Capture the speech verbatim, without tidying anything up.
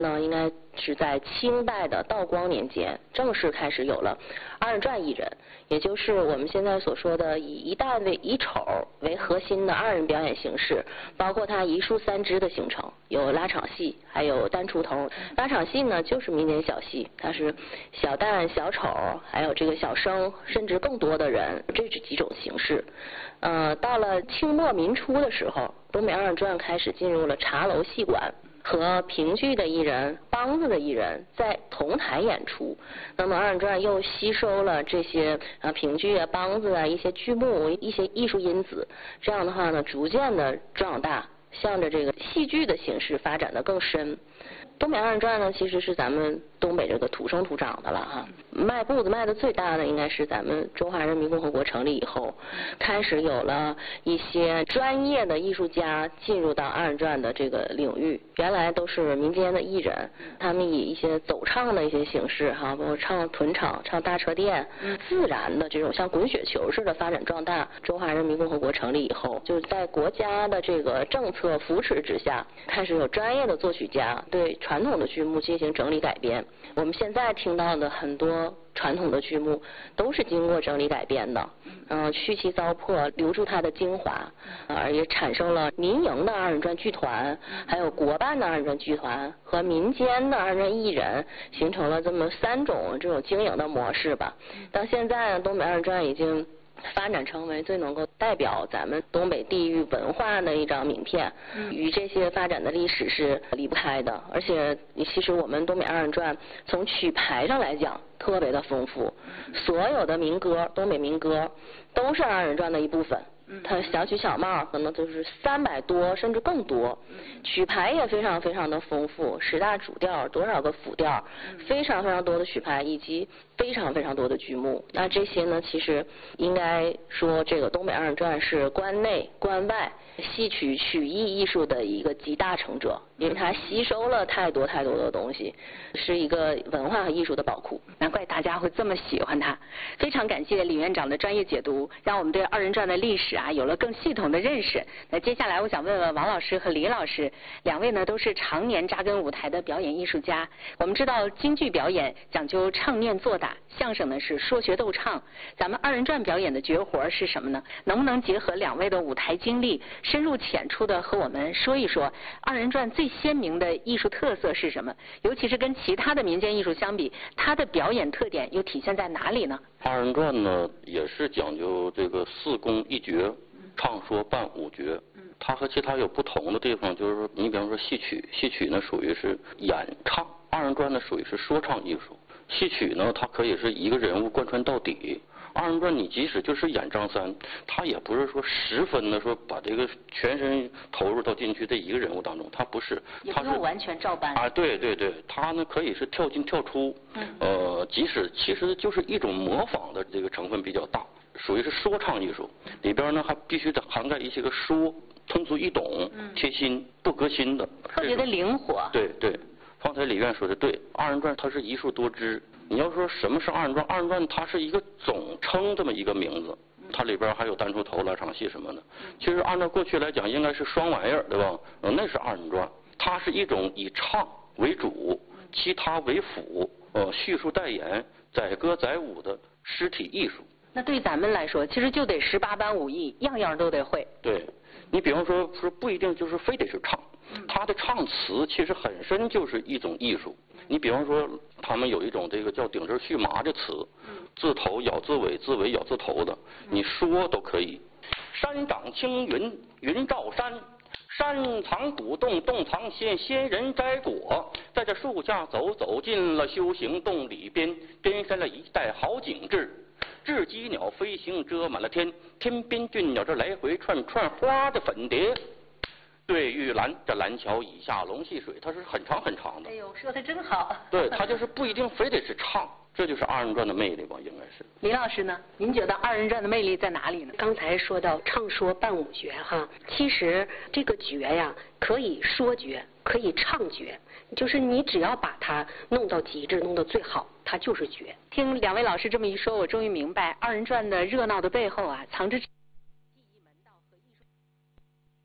那应该是在清代的道光年间正式开始有了二人转艺人，也就是我们现在所说的以一旦为以丑为核心的二人表演形式，包括它一术三支的形成，有拉场戏，还有单出头。拉场戏呢就是民间小戏，它是小旦、小丑，还有这个小生，甚至更多的人，这是几种形式。呃，到了清末民初的时候，东北二人转开始进入了茶楼戏馆。和评剧的艺人、梆子的艺人在同台演出，那么二人转又吸收了这些啊评剧啊、梆子啊一些剧目、一些艺术因子，这样的话呢，逐渐的壮大，向着这个戏剧的形式发展的更深。东北二人转呢，其实是咱们东北这个土生土长的了哈。迈步子迈的最大的应该是咱们中华人民共和国成立以后，开始有了一些专业的艺术家进入到二人转的这个领域。原来都是民间的艺人，他们以一些走唱的一些形式哈，包括唱屯场、唱大车店，自然的这种像滚雪球似的发展壮大。中华人民共和国成立以后，就是在国家的这个政策扶持之下，开始有专业的作曲家对传统的剧目进行整理改编。我们现在听到的很多传统的剧目都是经过整理改编的，嗯、呃，去其糟粕，留住它的精华，而也产生了民营的二人转剧团，还有国办的二人转剧团和民间的二人转艺人，形成了这么三种这种经营的模式吧。到现在呢，东北二人转已经发展成为最能够代表咱们东北地域文化的一张名片，与这些发展的历史是离不开的。而且其实我们东北二人转从曲牌上来讲特别的丰富，所有的民歌，东北民歌都是二人转的一部分。它小曲小帽可能就是三百多甚至更多，曲牌也非常非常的丰富，十大主调，多少个辅调，非常非常多的曲牌，以及非常非常多的剧目。那这些呢，其实应该说这个东北二人转是关内关外戏曲曲艺艺术的一个集大成者，因为它吸收了太多太多的东西，是一个文化和艺术的宝库。 难怪大家会这么喜欢它。非常感谢李院长的专业解读，让我们对二人转的历史啊有了更系统的认识。那接下来我想问问王老师和李老师，两位呢都是常年扎根舞台的表演艺术家。我们知道京剧表演讲究唱念做打，相声呢是说学逗唱，咱们二人转表演的绝活是什么呢？能不能结合两位的舞台经历，深入浅出的和我们说一说二人转最鲜明的艺术特色是什么？尤其是跟其他的民间艺术相比，它的表演特点又体现在哪里呢？ 二人转呢也是讲究这个四功一绝，唱说伴舞绝。它和其他有不同的地方，就是说你比方说戏曲，戏曲呢属于是演唱，二人转呢属于是说唱艺术。戏曲呢它可以是一个人物贯穿到底，二人转你即使就是演张三，他也不是说十分的说把这个全身投入到进去这一个人物当中，他不是， 他是完全照搬啊，对对对，他呢可以是跳进跳出，嗯、呃，即使其实就是一种模仿的这个成分比较大，属于是说唱艺术，里边呢还必须得涵盖一些个说，通俗易懂、嗯、贴心不革新的， 特别的灵活。 对对，方才李院说的对，二人转它是一术多支。你要说什么是二人转，二人转它是一个总称这么一个名字，它里边还有单出头、拉场戏什么的。其实按照过去来讲，应该是双玩意儿，对吧？呃，那是二人转，它是一种以唱为主，其他为辅，呃，叙述代言、载歌载舞的肢体艺术。 那对咱们来说，其实就得十八般武艺，样样都得会。 对，你比方说，说不一定就是非得是唱，它的唱词其实本身就是一种艺术。你比方说，他们有一种这个叫顶针续麻的词，字头咬字尾，字尾咬字头的，你说都可以。山长青云，云罩山，山藏古洞，洞藏仙，仙人摘果。在这树下走，走进了修行洞里边，边山了一带好景致。雉鸡鸟飞行遮满了天，天边俊鸟这来回串串花的粉蝶。对玉兰，这蓝桥以下龙戏水，它是很长很长的。 哎呦，说的真好。 对，它就是不一定非得是唱，这就是二人转的魅力吧，应该是。 李老师呢？您觉得二人转的魅力在哪里呢？ 刚才说到唱说伴舞绝哈，其实这个绝呀，可以说绝，可以唱绝，就是你只要把它弄到极致，弄到最好，它就是绝。 听两位老师这么一说，我终于明白二人转的热闹的背后啊，藏着